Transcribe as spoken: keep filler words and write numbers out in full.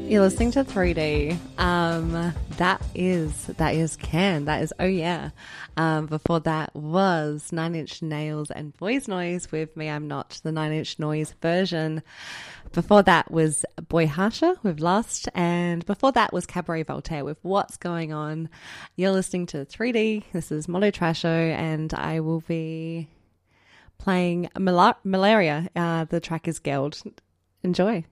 You're listening to three D. Um, that is, that is Can. That is Oh Yeah. Um, before that was Nine Inch Nails and Boys Noise with Me I'm Not, the Nine Inch Noise version. Before that was Boy Harsha with Lust. And before that was Cabaret Voltaire with What's Going On. You're listening to three D. This is Mono Trasho, and I will be playing Mal- Malaria. Uh, the track is Geld. Enjoy.